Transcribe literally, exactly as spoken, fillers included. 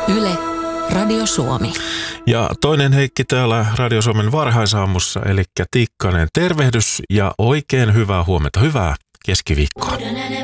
Yle, Radio Suomi. Ja toinen Heikki täällä Radio Suomen varhaisaamussa, eli Tikkanen tervehdys ja oikein hyvää huomenta, hyvää keskiviikkoa.